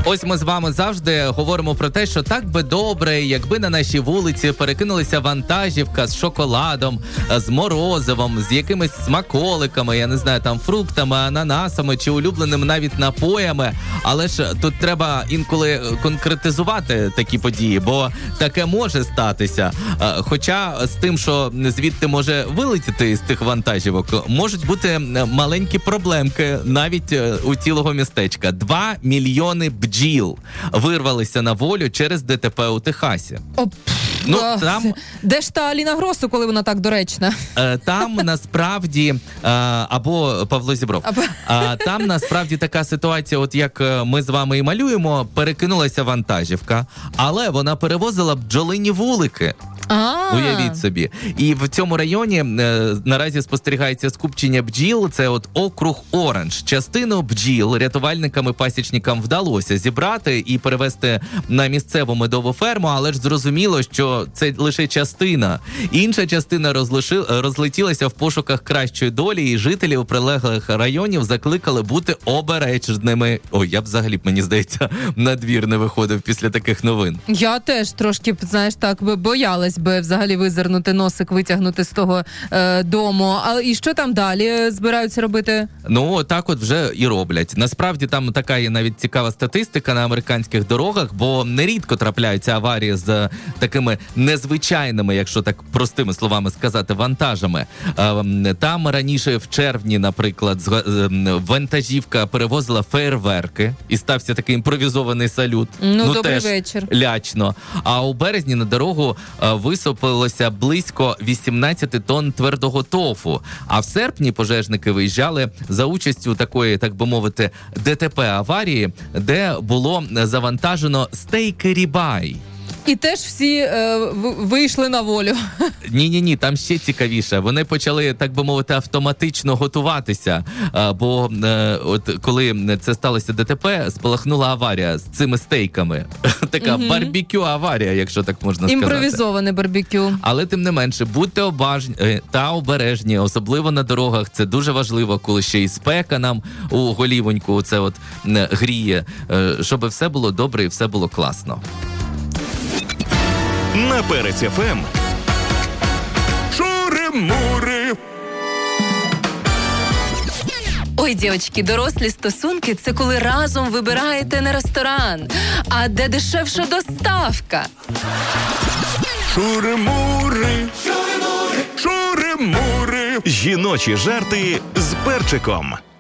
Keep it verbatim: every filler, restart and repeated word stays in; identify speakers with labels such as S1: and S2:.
S1: Ось ми з вами завжди говоримо про те, що так би добре, якби на нашій вулиці перекинулися вантажівка з шоколадом, з морозивом, з якимись смаколиками, я не знаю, там фруктами, ананасами чи улюбленими навіть напоями. Але ж тут треба інколи конкретизувати такі події, бо таке може статися. Хоча з тим, що звідти може вилетіти з тих вантажівок, можуть бути маленькі проблемки навіть у цілого містечка. Два мільйони бджіл вирвалися на волю через ДТП у Техасі.
S2: О,
S1: ну,
S2: о,
S1: там,
S2: де ж та Аліна Гросу, коли вона так доречна?
S1: Там насправді, або Павло Зібров, а, там насправді така ситуація, от як ми з вами і малюємо, перекинулася вантажівка, але вона перевозила бджолині вулики.
S2: А-а-а.
S1: Уявіть собі. І в цьому районі е, наразі спостерігається скупчення бджіл. Це от округ Оранж. Частину бджіл рятувальникам-пасічникам вдалося зібрати і перевезти на місцеву медову ферму, але ж зрозуміло, що це лише частина. Інша частина розлиши, розлетілася в пошуках кращої долі, і жителів прилеглих районів закликали бути обережними. Ой, я б взагалі, мені здається, на двір не виходив після таких новин.
S2: Я теж трошки, знаєш, так би боялась би взагалі визирнути носик, витягнути з того е, дому. А і що там далі збираються робити?
S1: Ну, так от вже і роблять. Насправді там така є навіть цікава статистика на американських дорогах, бо нерідко трапляються аварії з такими незвичайними, якщо так простими словами сказати, вантажами. Е, там раніше в червні, наприклад, з, е, вантажівка перевозила феєрверки і стався такий імпровізований салют.
S2: Ну,
S1: ну
S2: добрий
S1: теж
S2: вечір.
S1: Лячно. А у березні на дорогу е, висипалося близько вісімнадцять тонн твердого тофу. А в серпні пожежники виїжджали за участю такої, так би мовити, ДТП-аварії, де було завантажено стейки рібай.
S2: І теж всі е, вийшли на волю.
S1: Ні-ні-ні, там ще цікавіше. Вони почали, так би мовити, автоматично готуватися. А, бо е, от коли це сталося ДТП, спалахнула аварія з цими стейками. Така угу. барбекю-аварія, якщо так можна сказати.
S2: Імпровізоване барбекю.
S1: Але тим не менше, будьте обажні та обережні, особливо на дорогах. Це дуже важливо, коли ще і спека нам у голівоньку це от гріє, щоб все було добре і все було класно.
S3: На Перець еф ем. Шури-мури.
S4: Ой, дівчатки, дорослі стосунки – це коли разом вибираєте не ресторан, а де дешевша доставка.
S3: Шури-мури. Шури-мури. Шури-мури. Жіночі жарти з перчиком.